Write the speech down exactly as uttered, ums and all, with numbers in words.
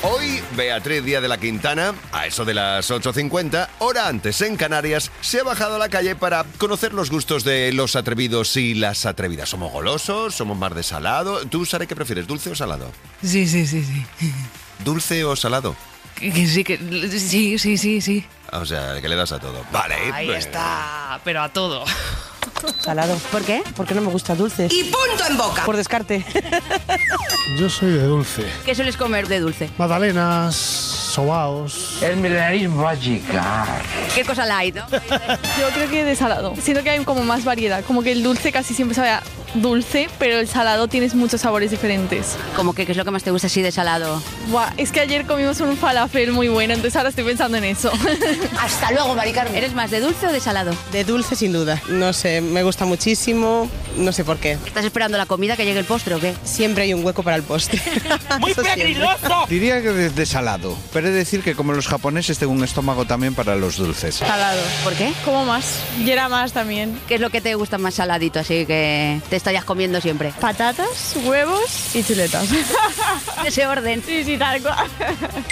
Hoy, Beatriz Díaz de la Quintana, a eso de las ocho cincuenta, hora antes en Canarias, se ha bajado a la calle para conocer los gustos de los atrevidos y las atrevidas. ¿Somos golosos? ¿Somos más de salado? ¿Tú, Sara, qué prefieres, dulce o salado? Sí, sí, sí, sí. ¿Dulce o salado? Que, que sí, que sí, sí, sí, sí. O sea, que le das a todo. Vale. Ahí pues... está, pero a todo. Salado. ¿Por qué? Porque no me gusta dulce. Y punto en boca. Por descarte. Yo soy de dulce. ¿Qué sueles comer de dulce? Magdalenas, sobaos. El milenarismo va a llegar. ¿Qué cosa light, no? Yo creo que de salado. Siento que hay como más variedad. Como que el dulce casi siempre sabe a dulce, pero el salado tienes muchos sabores diferentes. Como que, ¿qué es lo que más te gusta así de salado? Buah, es que ayer comimos un falafel muy bueno, entonces ahora estoy pensando en eso. Hasta luego, Mari Carmen. ¿Eres más de dulce o de salado? De dulce sin duda. No sé, me gusta muchísimo. No sé por qué. ¿Estás esperando la comida que llegue el postre o qué? Siempre hay un hueco para el postre. ¡Muy peligroso! Diría que de, de salado, pero he de decir que como los japoneses tengo un estómago también para los dulces. Salado. ¿Por qué? Como más. Y era más también. ¿Qué es lo que te gusta más saladito, así que te estarías comiendo siempre? Patatas, huevos y chuletas. Ese orden. Sí, sí, tal cual.